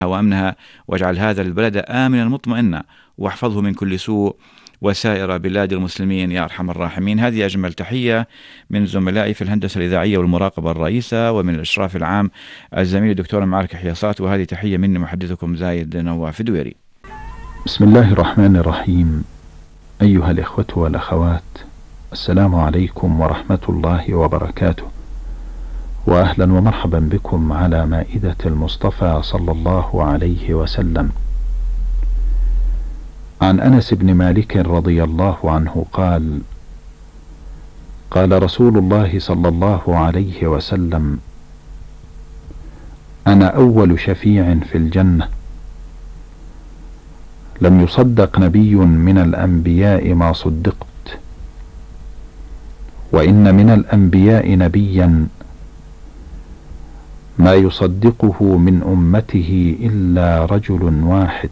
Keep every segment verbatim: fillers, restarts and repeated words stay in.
وأمنها، واجعل هذا البلد آمنا مطمئنا، واحفظه من كل سوء وسائر بلاد المسلمين يا أرحم الراحمين. هذه أجمل تحية من زملائي في الهندسة الإذاعية والمراقبة الرئيسة، ومن الإشراف العام الزميل الدكتور معارك حياصات، وهذه تحية مني محدثكم زايد نواف الدويري. بسم الله الرحمن الرحيم. أيها الإخوة والأخوات، السلام عليكم ورحمة الله وبركاته، وأهلا ومرحبا بكم على مائدة المصطفى صلى الله عليه وسلم. عن أنس بن مالك رضي الله عنه قال: قال رسول الله صلى الله عليه وسلم: أنا أول شفيع في الجنة، لم يصدق نبي من الأنبياء ما صدقت، وإن من الأنبياء نبيا ما يصدقه من أمته إلا رجل واحد.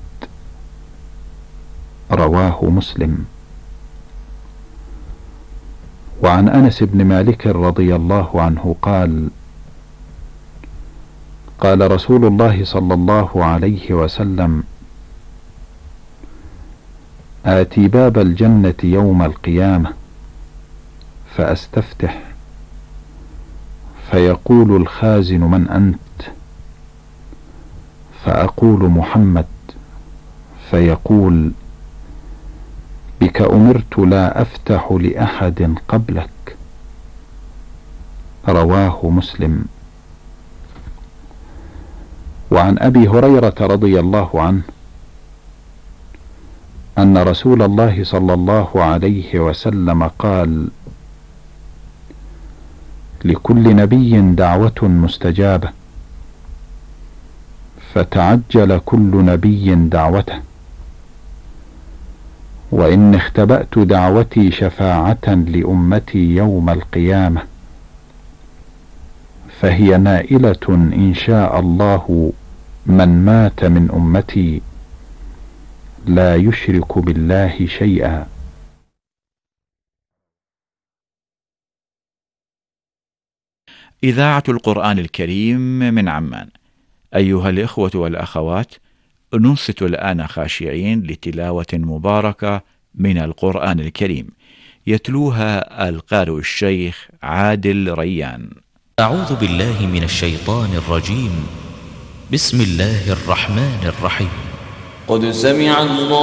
رواه مسلم. وعن أنس بن مالك رضي الله عنه قال: قال رسول الله صلى الله عليه وسلم: آتي باب الجنة يوم القيامة فأستفتح، فيقول الخازن: من أنت؟ فأقول: محمد. فيقول: بك أمرت لا أفتح لأحد قبلك. رواه مسلم. وعن أبي هريرة رضي الله عنه أن رسول الله صلى الله عليه وسلم قال: لكل نبي دعوة مستجابة، فتعجل كل نبي دعوته، وإن اختبأت دعوتي شفاعة لأمتي يوم القيامة، فهي نائلة إن شاء الله من مات من أمتي لا يشرك بالله شيئا. إذاعة القرآن الكريم من عمان. أيها الإخوة والأخوات، ننصت الآن خاشعين لتلاوة مباركة من القرآن الكريم، يتلوها القارئ الشيخ عادل ريان. أعوذ بالله من الشيطان الرجيم. بسم الله الرحمن الرحيم. قد سمع الله